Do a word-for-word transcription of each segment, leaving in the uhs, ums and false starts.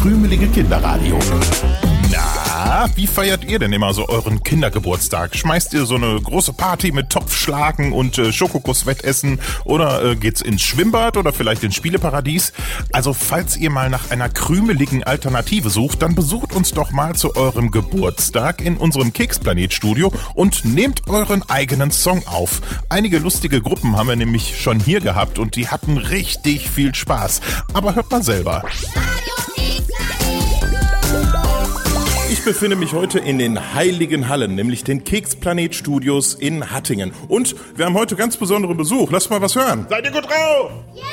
krümelige Kinderradio. Na, wie feiert ihr denn immer so euren Kindergeburtstag? Schmeißt ihr so eine große Party mit Topfschlagen und äh, Schokokuss-Wettessen oder äh, geht's ins Schwimmbad oder vielleicht ins Spieleparadies? Also falls ihr mal nach einer krümeligen Alternative sucht, dann besucht uns doch mal zu eurem Geburtstag in unserem Keksplanet-Studio und nehmt euren eigenen Song auf. Einige lustige Gruppen haben wir nämlich schon hier gehabt und die hatten richtig viel Spaß. Aber hört mal selber. Ich befinde mich heute in den heiligen Hallen, nämlich den Keksplanet-Studios in Hattingen. Und wir haben heute ganz besonderen Besuch. Lasst mal was hören. Seid ihr gut drauf? Ja!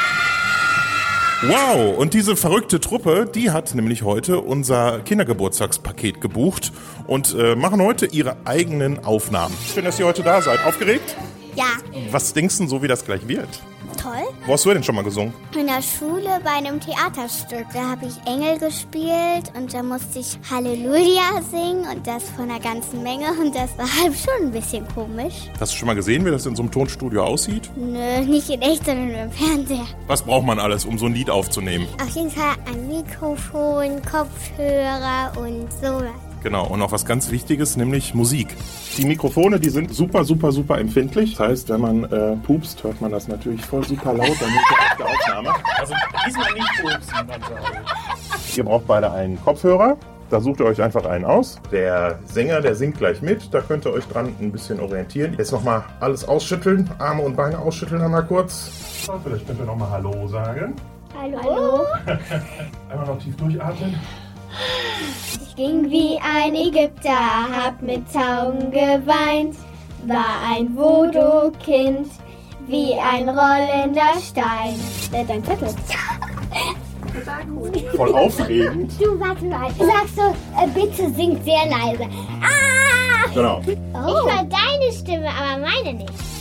Wow, und diese verrückte Truppe, die hat nämlich heute unser Kindergeburtstagspaket gebucht und äh, machen heute ihre eigenen Aufnahmen. Schön, dass ihr heute da seid. Aufgeregt? Ja. Was denkst du, so wie das gleich wird? Toll. Wo hast du denn schon mal gesungen? In der Schule bei einem Theaterstück. Da habe ich Engel gespielt und da musste ich Halleluja singen und das von einer ganzen Menge und das war halt schon ein bisschen komisch. Hast du schon mal gesehen, wie das in so einem Tonstudio aussieht? Nö, nicht in echt, sondern im Fernseher. Was braucht man alles, um so ein Lied aufzunehmen? Auf jeden Fall ein Mikrofon, Kopfhörer und sowas. Genau, und noch was ganz Wichtiges, nämlich Musik. Die Mikrofone, die sind super, super, super empfindlich. Das heißt, wenn man äh, pupst, hört man das natürlich voll super laut, dann ist ja auf der Aufnahme. Also diesmal nicht pupsen. Ihr braucht beide einen Kopfhörer. Da sucht ihr euch einfach einen aus. Der Sänger, der singt gleich mit. Da könnt ihr euch dran ein bisschen orientieren. Jetzt nochmal alles ausschütteln. Arme und Beine ausschütteln einmal kurz. So, vielleicht könnt ihr nochmal Hallo sagen. Hallo? Einmal noch tief durchatmen. Ich ging wie ein Ägypter, hab mit Augen geweint, war ein Voodoo-Kind, wie ein rollender Stein. Äh, dein Zettel. Voll aufregend. Du, warte mal. Sagst du, äh, bitte singt sehr leise. Ah! Genau. Oh. Ich höre deine Stimme, aber meine nicht.